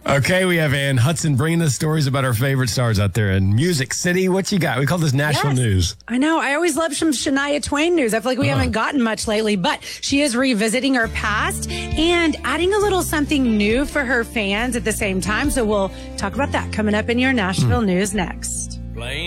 Okay, we have Ann Hudson bringing us stories about our favorite stars out there in Music City. What you got? We call this national news. I know. I always love some Shania Twain news. I feel like we haven't gotten much lately, but she is revisiting her past and adding a little something new for her fans at the same time. So we'll talk about that coming up in your Nashville news next.